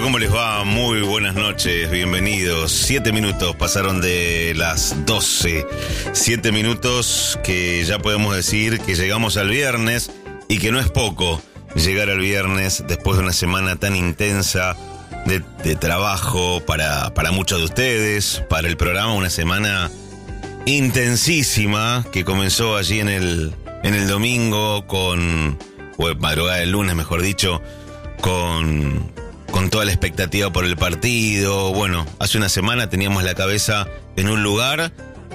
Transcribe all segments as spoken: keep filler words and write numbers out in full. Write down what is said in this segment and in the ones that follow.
¿Cómo les va? Muy buenas noches, bienvenidos. Siete minutos pasaron de las doce. Siete minutos que ya podemos decir que llegamos al viernes y que no es poco llegar al viernes después de una semana tan intensa de, de trabajo para, para muchos de ustedes, para el programa, una semana intensísima que comenzó allí en el, en el domingo con, o madrugada del lunes mejor dicho, con... con toda la expectativa por el partido. Bueno, hace una semana teníamos la cabeza en un lugar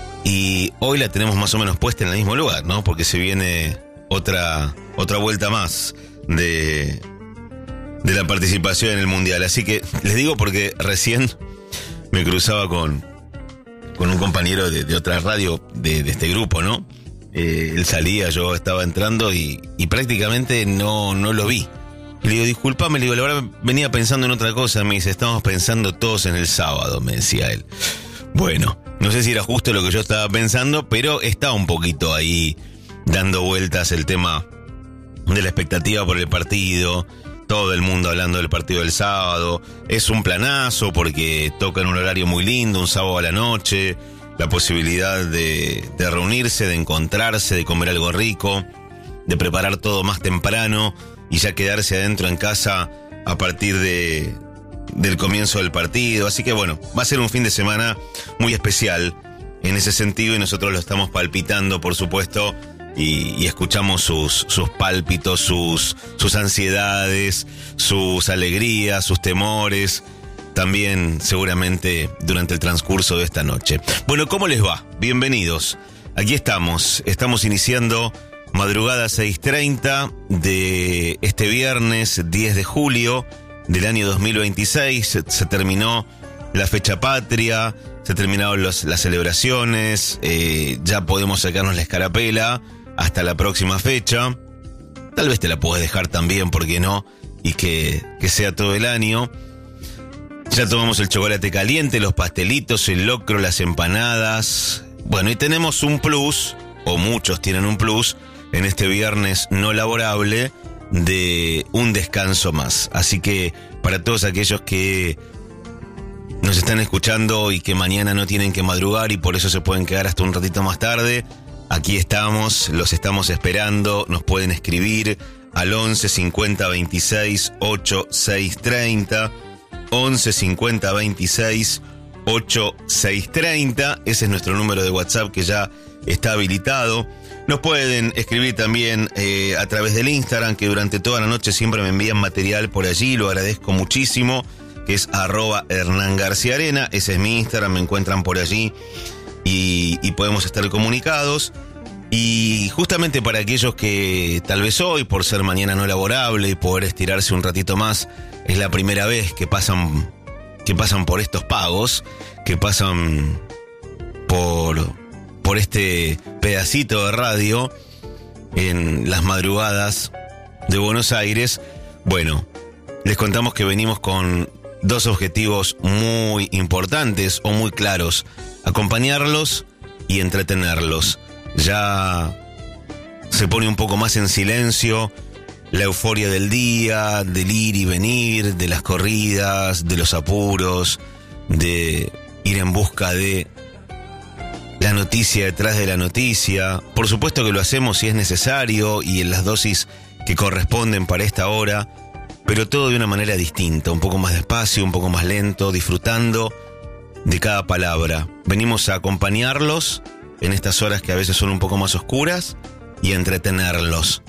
y hoy la tenemos más o menos puesta en el mismo lugar, ¿no? Porque se viene otra, otra vuelta más de, de la participación en el Mundial. Así que les digo porque recién me cruzaba con, con un compañero de, de otra radio de, de este grupo, ¿no? Eh, él salía, yo estaba entrando y, y prácticamente no, no lo vi. Y le digo, disculpame, le digo, la verdad venía pensando en otra cosa. Me dice, estamos pensando todos en el sábado, me decía él. Bueno, no sé si era justo lo que yo estaba pensando, pero está un poquito ahí dando vueltas el tema de la expectativa por el partido. Todo el mundo hablando del partido del sábado. Es un planazo porque toca en un horario muy lindo, un sábado a la noche. La posibilidad de, de reunirse, de encontrarse, de comer algo rico, de preparar todo más temprano y ya quedarse adentro en casa a partir de del comienzo del partido. Así que bueno, va a ser un fin de semana muy especial en ese sentido y nosotros lo estamos palpitando, por supuesto, y, y escuchamos sus, sus pálpitos, sus, sus ansiedades, sus alegrías, sus temores, también seguramente durante el transcurso de esta noche. Bueno, ¿cómo les va? Bienvenidos. Aquí estamos, estamos iniciando madrugada seis treinta de este viernes diez de julio del año dos mil veintiséis. Se, se terminó la fecha patria, se terminaron los, las celebraciones, eh, ya podemos sacarnos la escarapela hasta la próxima fecha. Tal vez te la puedes dejar también, ¿por qué no? Y que, que sea todo el año. Ya tomamos el chocolate caliente, los pastelitos, el locro, las empanadas. Bueno, y tenemos un plus, o muchos tienen un plus, en este viernes no laborable de un descanso más. Así que para todos aquellos que nos están escuchando y que mañana no tienen que madrugar y por eso se pueden quedar hasta un ratito más tarde, aquí estamos, los estamos esperando. Nos pueden escribir al once cincuenta veintiséis ochenta y seis treinta, once cincuenta veintiséis ochenta y seis treinta. Ese es nuestro número de WhatsApp que ya está habilitado. Nos pueden escribir también eh, a través del Instagram, que durante toda la noche siempre me envían material por allí, lo agradezco muchísimo, que es arroba Hernán García Arena. Ese es mi Instagram, me encuentran por allí y, y podemos estar comunicados. Y justamente para aquellos que tal vez hoy, por ser mañana no laborable y poder estirarse un ratito más, es la primera vez que pasan, que pasan por estos pagos, que pasan por... por este pedacito de radio en las madrugadas de Buenos Aires. Bueno, les contamos que venimos con dos objetivos muy importantes o muy claros: acompañarlos y entretenerlos. Ya se pone un poco más en silencio la euforia del día, del ir y venir, de las corridas, de los apuros, de ir en busca de la noticia detrás de la noticia. Por supuesto que lo hacemos si es necesario y en las dosis que corresponden para esta hora, pero todo de una manera distinta, un poco más despacio, un poco más lento, disfrutando de cada palabra. Venimos a acompañarlos en estas horas que a veces son un poco más oscuras y a entretenerlos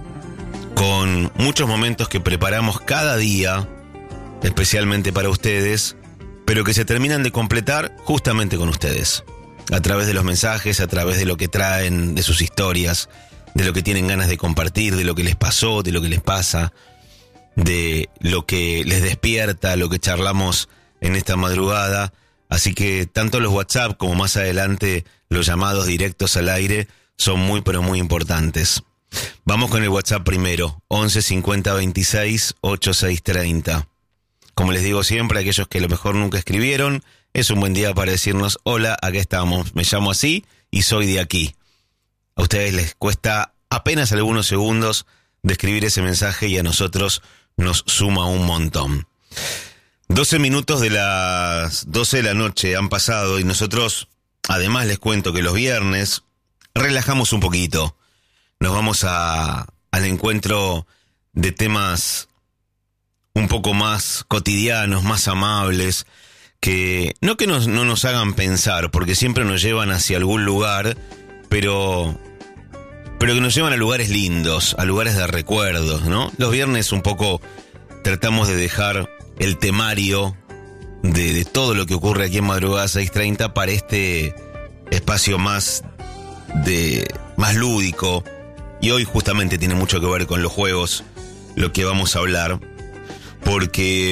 con muchos momentos que preparamos cada día, especialmente para ustedes, pero que se terminan de completar justamente con ustedes. A través de los mensajes, a través de lo que traen, de sus historias, de lo que tienen ganas de compartir, de lo que les pasó, de lo que les pasa, de lo que les despierta, lo que charlamos en esta madrugada. Así que tanto los WhatsApp como más adelante los llamados directos al aire son muy pero muy importantes. Vamos con el WhatsApp primero, once cincuenta veintiséis ochenta y seis treinta. Como les digo siempre, aquellos que a lo mejor nunca escribieron, es un buen día para decirnos: hola, acá estamos, me llamo así y soy de aquí. A ustedes les cuesta apenas algunos segundos de escribir ese mensaje y a nosotros nos suma un montón. doce minutos de las doce de la noche han pasado y nosotros, además les cuento que los viernes relajamos un poquito. Nos vamos a, al encuentro de temas un poco más cotidianos, más amables, que no que nos, no nos hagan pensar, porque siempre nos llevan hacia algún lugar, pero, pero que nos llevan a lugares lindos, a lugares de recuerdos, ¿no? Los viernes un poco tratamos de dejar el temario de, de todo lo que ocurre aquí en Madrugada seis treinta para este espacio más de más lúdico, y hoy justamente tiene mucho que ver con los juegos lo que vamos a hablar, porque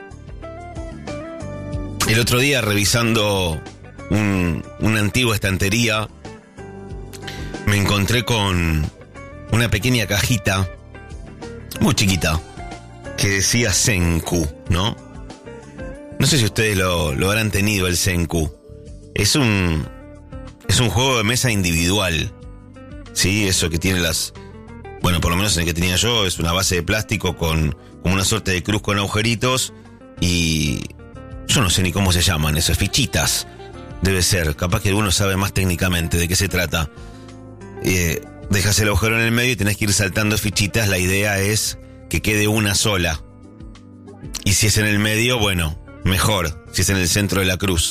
el otro día revisando un, una antigua estantería me encontré con una pequeña cajita muy chiquita que decía Senku, ¿no? No sé si ustedes lo, lo habrán tenido, el Senku. Es un es un juego de mesa individual, ¿sí? Eso que tiene las... Bueno, por lo menos en el que tenía yo, es una base de plástico con como una suerte de cruz con agujeritos y... Yo no sé ni cómo se llaman esas fichitas. Debe ser, capaz que alguno sabe más técnicamente de qué se trata. Eh, dejas el agujero en el medio y tenés que ir saltando fichitas. La idea es que quede una sola. Y si es en el medio, bueno, mejor. Si es en el centro de la cruz.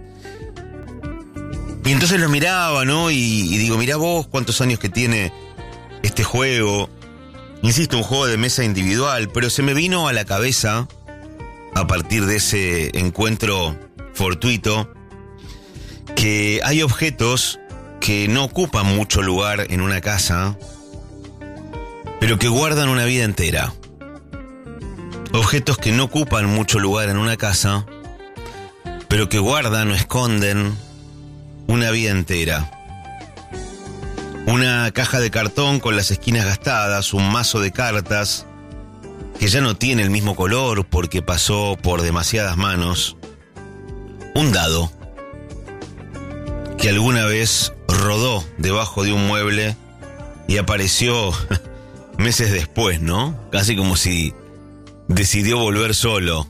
Y entonces lo miraba, ¿no? Y, y digo, mirá vos cuántos años que tiene este juego. Insisto, un juego de mesa individual, pero se me vino a la cabeza, a partir de ese encuentro fortuito, que hay objetos que no ocupan mucho lugar en una casa, pero que guardan una vida entera. Objetos que no ocupan mucho lugar en una casa, pero que guardan o esconden una vida entera. Una caja de cartón con las esquinas gastadas, un mazo de cartas que ya no tiene el mismo color porque pasó por demasiadas manos, un dado que alguna vez rodó debajo de un mueble y apareció meses después, ¿no? Casi como si decidió volver solo.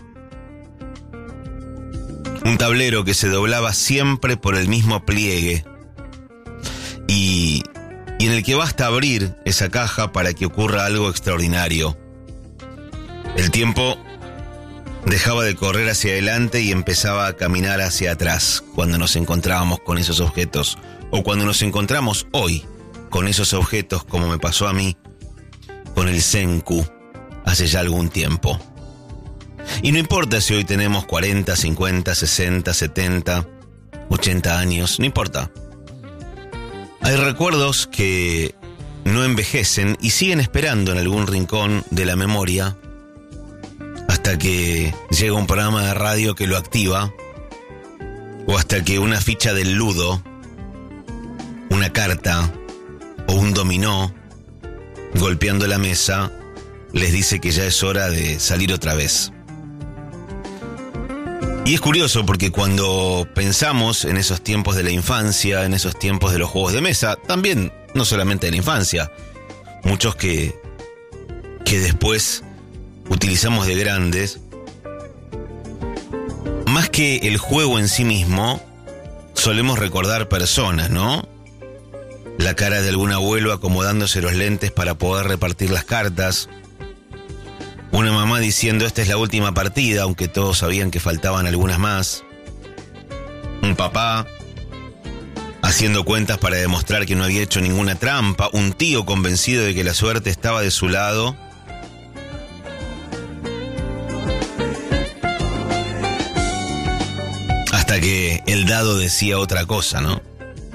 Un tablero que se doblaba siempre por el mismo pliegue y, y en el que basta abrir esa caja para que ocurra algo extraordinario. El tiempo dejaba de correr hacia adelante y empezaba a caminar hacia atrás cuando nos encontrábamos con esos objetos, o cuando nos encontramos hoy con esos objetos, como me pasó a mí con el Senku hace ya algún tiempo. Y no importa si hoy tenemos cuarenta, cincuenta, sesenta, setenta, ochenta años, no importa. Hay recuerdos que no envejecen y siguen esperando en algún rincón de la memoria hasta que llega un programa de radio que lo activa, o hasta que una ficha del ludo, una carta o un dominó golpeando la mesa les dice que ya es hora de salir otra vez. Y es curioso porque cuando pensamos en esos tiempos de la infancia, en esos tiempos de los juegos de mesa, también no solamente de la infancia, muchos que, que después utilizamos de grandes, más que el juego en sí mismo, solemos recordar personas, ¿no? La cara de algún abuelo acomodándose los lentes para poder repartir las cartas, una mamá diciendo esta es la última partida, aunque todos sabían que faltaban algunas más, un papá haciendo cuentas para demostrar que no había hecho ninguna trampa, un tío convencido de que la suerte estaba de su lado, hasta que el dado decía otra cosa, ¿no?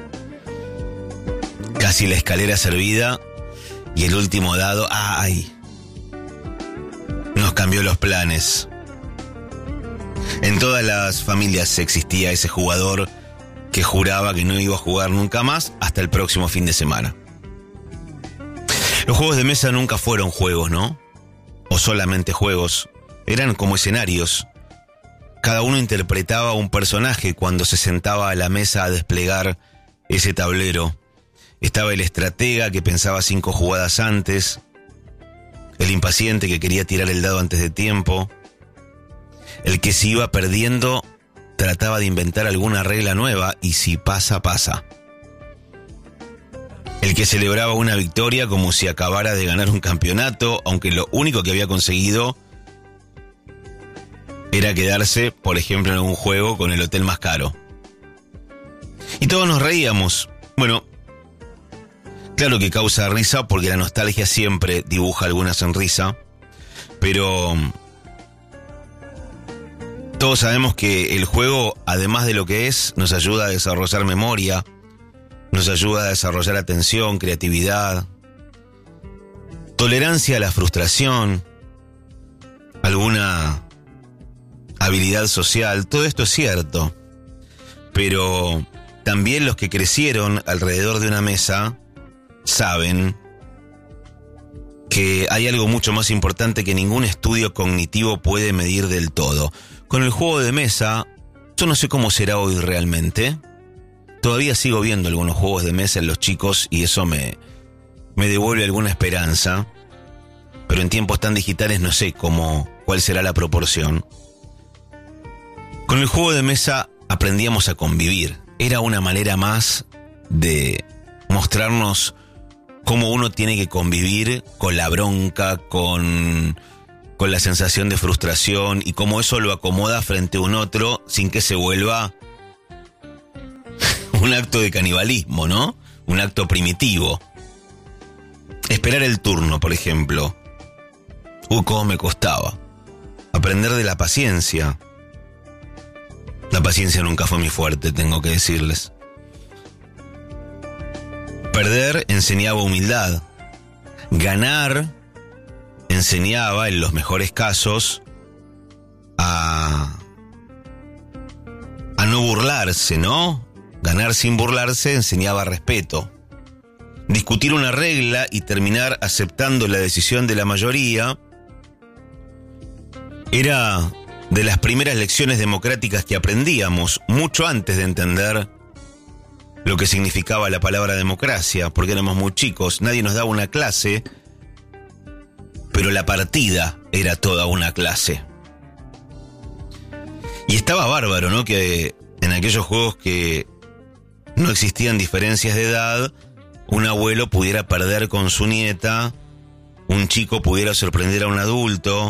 Casi la escalera servida y el último dado, ¡ay!, nos cambió los planes. En todas las familias existía ese jugador que juraba que no iba a jugar nunca más hasta el próximo fin de semana. Los juegos de mesa nunca fueron juegos, ¿no? O solamente juegos. Eran como escenarios. Cada uno interpretaba un personaje cuando se sentaba a la mesa a desplegar ese tablero. Estaba el estratega que pensaba cinco jugadas antes, el impaciente que quería tirar el dado antes de tiempo, El que se iba perdiendo trataba de inventar alguna regla nueva y si pasa, pasa. El que celebraba una victoria como si acabara de ganar un campeonato, aunque lo único que había conseguido era quedarse, por ejemplo, en un juego con el hotel más caro. Y todos nos reíamos. Bueno, claro que causa risa porque la nostalgia siempre dibuja alguna sonrisa, pero todos sabemos que el juego, además de lo que es, nos ayuda a desarrollar memoria, nos ayuda a desarrollar atención, creatividad, tolerancia a la frustración, alguna habilidad social. Todo esto es cierto, pero también los que crecieron alrededor de una mesa saben que hay algo mucho más importante que ningún estudio cognitivo puede medir del todo. Con el juego de mesa, yo no sé cómo será hoy realmente. Todavía sigo viendo algunos juegos de mesa en los chicos y eso me, me devuelve alguna esperanza. Pero en tiempos tan digitales no sé cómo, cuál será la proporción. Con el juego de mesa aprendíamos a convivir. Era una manera más de mostrarnos cómo uno tiene que convivir con la bronca, con, con la sensación de frustración y cómo eso lo acomoda frente a un otro sin que se vuelva un acto de canibalismo, ¿no? Un acto primitivo. Esperar el turno, por ejemplo. Uy, cómo me costaba. Aprender de la paciencia. La paciencia nunca fue mi fuerte, tengo que decirles. Perder enseñaba humildad. Ganar enseñaba, en los mejores casos, a, a no burlarse, ¿no? Ganar sin burlarse enseñaba respeto. Discutir una regla y terminar aceptando la decisión de la mayoría era de las primeras lecciones democráticas que aprendíamos, mucho antes de entender lo que significaba la palabra democracia, porque éramos muy chicos, nadie nos daba una clase, pero la partida era toda una clase. Y estaba bárbaro, ¿no? Que en aquellos juegos que no existían diferencias de edad, un abuelo pudiera perder con su nieta, un chico pudiera sorprender a un adulto,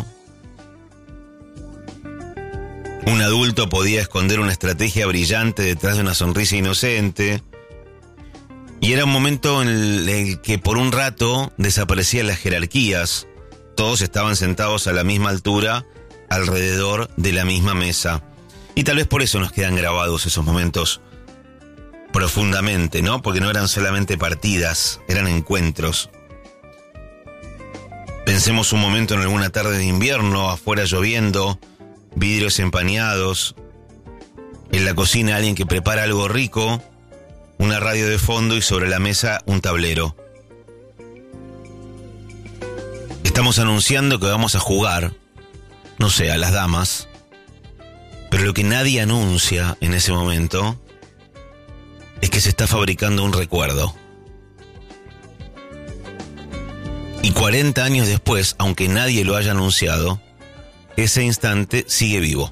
un adulto podía esconder una estrategia brillante detrás de una sonrisa inocente. Y era un momento en el que por un rato desaparecían las jerarquías. Todos estaban sentados a la misma altura, alrededor de la misma mesa. Y tal vez por eso nos quedan grabados esos momentos profundamente, ¿no? Porque no eran solamente partidas, eran encuentros. Pensemos un momento en alguna tarde de invierno, afuera lloviendo, vidrios empañados, en la cocina alguien que prepara algo rico, una radio de fondo y sobre la mesa un tablero. Estamos anunciando que vamos a jugar, no sé, a las damas, pero lo que nadie anuncia en ese momento es que se está fabricando un recuerdo. Y cuarenta años después, aunque nadie lo haya anunciado, ese instante sigue vivo.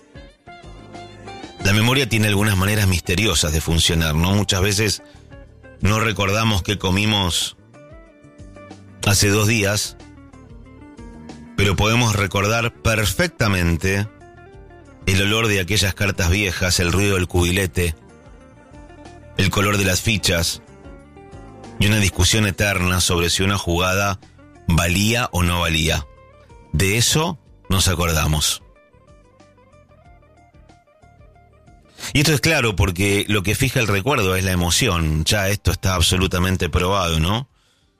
La memoria tiene algunas maneras misteriosas de funcionar, ¿no? Muchas veces no recordamos qué comimos hace dos días, pero podemos recordar perfectamente el olor de aquellas cartas viejas, el ruido del cubilete, el color de las fichas y una discusión eterna sobre si una jugada valía o no valía. De eso nos acordamos. Y esto es claro porque lo que fija el recuerdo es la emoción. Ya esto está absolutamente probado, ¿no?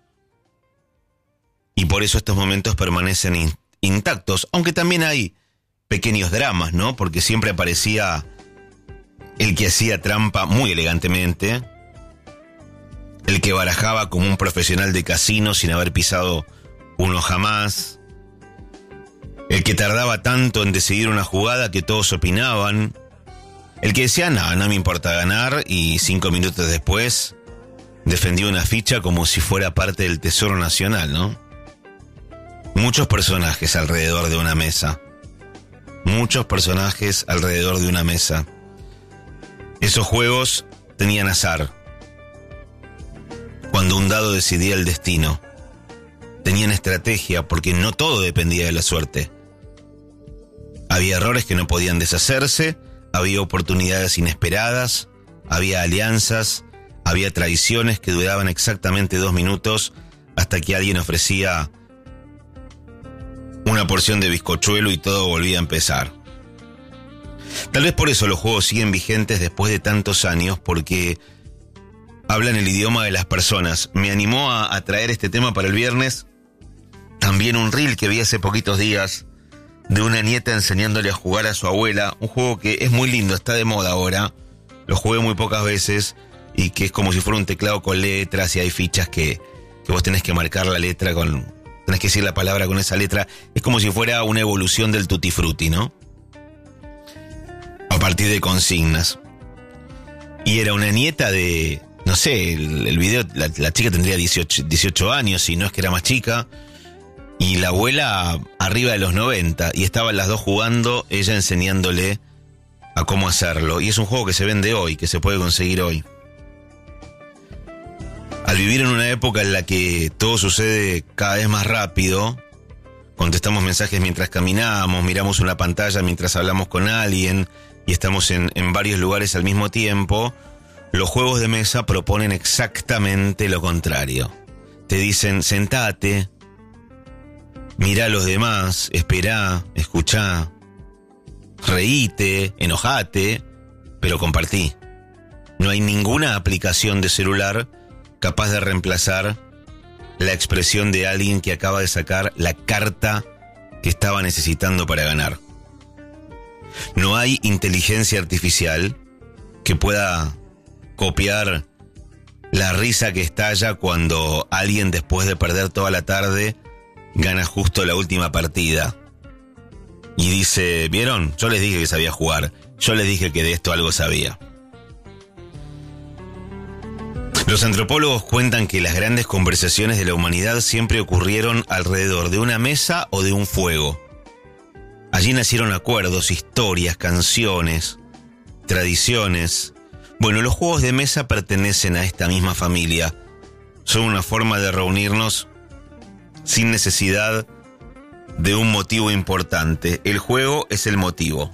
Y por eso estos momentos permanecen in- intactos, aunque también hay pequeños dramas, ¿no? Porque siempre aparecía el que hacía trampa muy elegantemente, el que barajaba como un profesional de casino sin haber pisado uno jamás, el que tardaba tanto en decidir una jugada que todos opinaban, el que decía, no, no me importa ganar, y cinco minutos después defendía una ficha como si fuera parte del tesoro nacional, ¿no? Muchos personajes alrededor de una mesa, muchos personajes alrededor de una mesa. Esos juegos tenían azar. Cuando un dado decidía el destino. Tenían estrategia porque no todo dependía de la suerte. Había errores que no podían deshacerse, había oportunidades inesperadas, había alianzas, había traiciones que duraban exactamente dos minutos hasta que alguien ofrecía una porción de bizcochuelo y todo volvía a empezar. Tal vez por eso los juegos siguen vigentes después de tantos años, porque hablan el idioma de las personas. Me animó a, a traer este tema para el viernes también un reel que vi hace poquitos días de una nieta enseñándole a jugar a su abuela, un juego que es muy lindo, está de moda ahora, lo jugué muy pocas veces y que es como si fuera un teclado con letras y hay fichas que, que vos tenés que marcar la letra con, tenés que decir la palabra con esa letra, es como si fuera una evolución del Tutti Frutti, ¿no? A partir de consignas. Y era una nieta de, no sé, el, el video, la, la chica tendría dieciocho, dieciocho años, si no es que era más chica, y la abuela arriba de los noventa, y estaban las dos jugando, ella enseñándole a cómo hacerlo. Y es un juego que se vende hoy, que se puede conseguir hoy. Al vivir en una época en la que todo sucede cada vez más rápido, contestamos mensajes mientras caminamos, miramos una pantalla mientras hablamos con alguien, y estamos en, en varios lugares al mismo tiempo, los juegos de mesa proponen exactamente lo contrario. Te dicen, sentate, mirá a los demás, esperá, escuchá, reíte, enojate, pero compartí. No hay ninguna aplicación de celular capaz de reemplazar la expresión de alguien que acaba de sacar la carta que estaba necesitando para ganar. No hay inteligencia artificial que pueda copiar la risa que estalla cuando alguien, después de perder toda la tarde, gana justo la última partida y dice, ¿vieron? Yo les dije que sabía jugar, yo les dije que de esto algo sabía. Los antropólogos cuentan que las grandes conversaciones de la humanidad siempre ocurrieron alrededor de una mesa o de un fuego. Allí nacieron acuerdos, historias, canciones, tradiciones. Bueno, los juegos de mesa pertenecen a esta misma familia. Son una forma de reunirnos sin necesidad de un motivo importante. El juego es el motivo.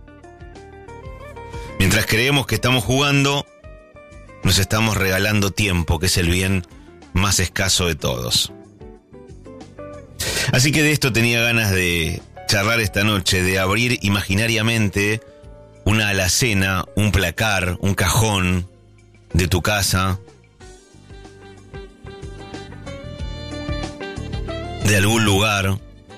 Mientras creemos que estamos jugando, nos estamos regalando tiempo, que es el bien más escaso de todos. Así que de esto tenía ganas de charlar esta noche, de abrir imaginariamente una alacena, un placar, un cajón de tu casa, de algún lugar,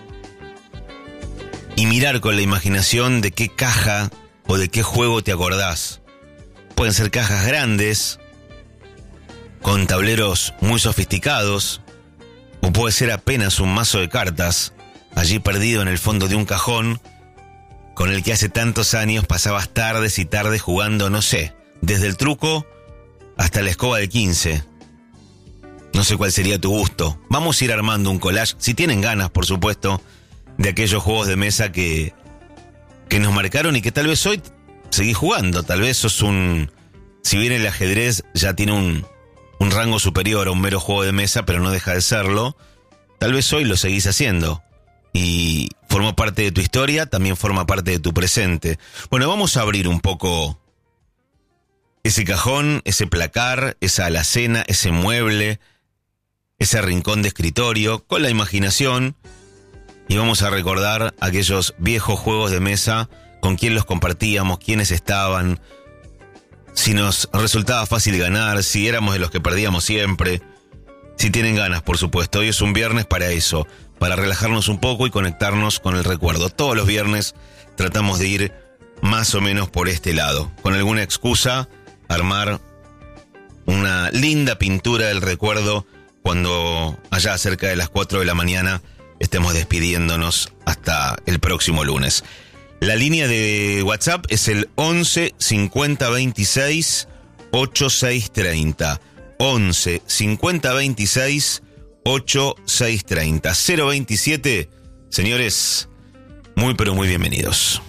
y mirar con la imaginación de qué caja o de qué juego te acordás. Pueden ser cajas grandes, con tableros muy sofisticados, o puede ser apenas un mazo de cartas, allí perdido en el fondo de un cajón, con el que hace tantos años pasabas tardes y tardes jugando, no sé, desde el truco hasta la escoba de quince. No sé cuál sería tu gusto. Vamos a ir armando un collage, si tienen ganas, por supuesto, de aquellos juegos de mesa que, que nos marcaron y que tal vez hoy seguís jugando. Tal vez sos un... Si bien el ajedrez ya tiene un, un rango superior a un mero juego de mesa, pero no deja de serlo, tal vez hoy lo seguís haciendo. Y formó parte de tu historia, también forma parte de tu presente. Bueno, vamos a abrir un poco ese cajón, ese placar, esa alacena, ese mueble, ese rincón de escritorio, con la imaginación, y vamos a recordar aquellos viejos juegos de mesa, con quién los compartíamos, quiénes estaban, si nos resultaba fácil ganar, si éramos de los que perdíamos siempre. Si tienen ganas, por supuesto, hoy es un viernes para eso, para relajarnos un poco y conectarnos con el recuerdo. Todos los viernes tratamos de ir más o menos por este lado, con alguna excusa, armar una linda pintura del recuerdo cuando allá cerca de las cuatro de la mañana estemos despidiéndonos hasta el próximo lunes. La línea de WhatsApp es el once cincuenta veintiséis ochenta y seis treinta. once cincuenta veintiséis ochenta y seis treinta. cero veintisiete. Señores, muy pero muy bienvenidos.